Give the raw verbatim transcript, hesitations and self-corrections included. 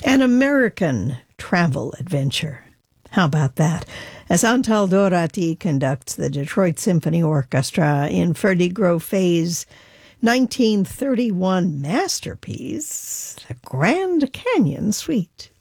An American travel adventure. How about that? As Antal Dorati conducts the Detroit Symphony Orchestra in Ferdy Grosset's nineteen thirty-one masterpiece, The Grand Canyon Suite.